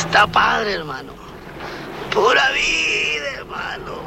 Está padre, hermano. Pura vida, hermano.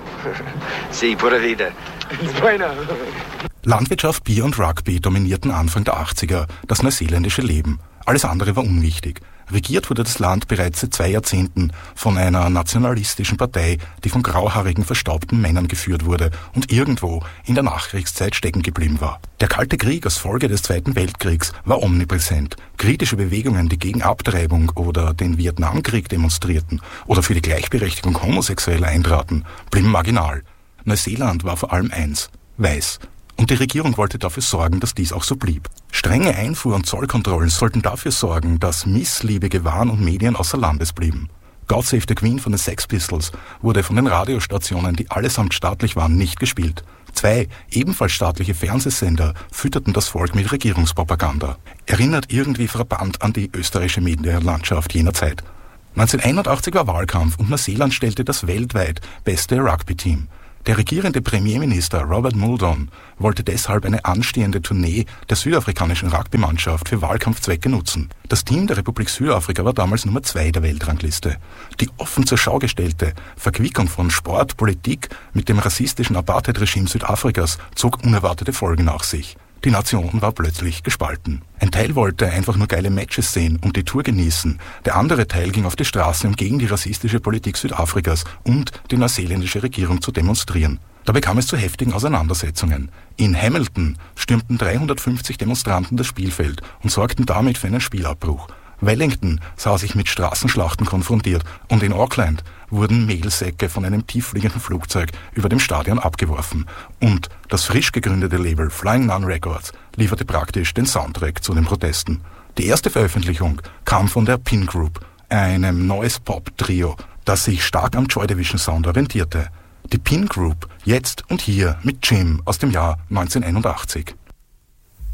Sí, pura vida. Bueno. Landwirtschaft, Bier und Rugby dominierten Anfang der 80er das neuseeländische Leben. Alles andere war unwichtig. Regiert wurde das Land bereits seit 2 Jahrzehnten von einer nationalistischen Partei, die von grauhaarigen, verstaubten Männern geführt wurde und irgendwo in der Nachkriegszeit stecken geblieben war. Der Kalte Krieg als Folge des Zweiten Weltkriegs war omnipräsent. Kritische Bewegungen, die gegen Abtreibung oder den Vietnamkrieg demonstrierten oder für die Gleichberechtigung Homosexueller eintraten, blieben marginal. Neuseeland war vor allem eins: weiß. Und die Regierung wollte dafür sorgen, dass dies auch so blieb. Strenge Einfuhr- und Zollkontrollen sollten dafür sorgen, dass missliebige Waren und Medien außer Landes blieben. God Save the Queen von den Sex Pistols wurde von den Radiostationen, die allesamt staatlich waren, nicht gespielt. 2 ebenfalls staatliche Fernsehsender fütterten das Volk mit Regierungspropaganda. Erinnert irgendwie frappant an die österreichische Medienlandschaft jener Zeit. 1981 war Wahlkampf und Neuseeland stellte das weltweit beste Rugby-Team. Der regierende Premierminister Robert Muldoon wollte deshalb eine anstehende Tournee der südafrikanischen Rugby-Mannschaft für Wahlkampfzwecke nutzen. Das Team der Republik Südafrika war damals Nummer 2 der Weltrangliste. Die offen zur Schau gestellte Verquickung von Sport, Politik mit dem rassistischen Apartheid-Regime Südafrikas zog unerwartete Folgen nach sich. Die Nation war plötzlich gespalten. Ein Teil wollte einfach nur geile Matches sehen und die Tour genießen. Der andere Teil ging auf die Straße, um gegen die rassistische Politik Südafrikas und die neuseeländische Regierung zu demonstrieren. Dabei kam es zu heftigen Auseinandersetzungen. In Hamilton stürmten 350 Demonstranten das Spielfeld und sorgten damit für einen Spielabbruch. Wellington sah sich mit Straßenschlachten konfrontiert und in Auckland wurden Mehlsäcke von einem tieffliegenden Flugzeug über dem Stadion abgeworfen. Und das frisch gegründete Label Flying Nun Records lieferte praktisch den Soundtrack zu den Protesten. Die erste Veröffentlichung kam von der Pin Group, einem neues Pop-Trio, das sich stark am Joy Division Sound orientierte. Die Pin Group, jetzt und hier mit Jim aus dem Jahr 1981.